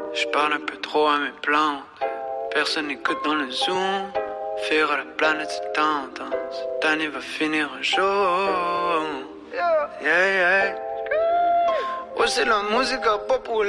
Je parle un peu trop à mes plantes. Personne n'écoute dans le zoom. Faire à la planète c'est tendance. Cette année va finir un jour. Yeah, yeah. Ouais, c'est la musique à pas pour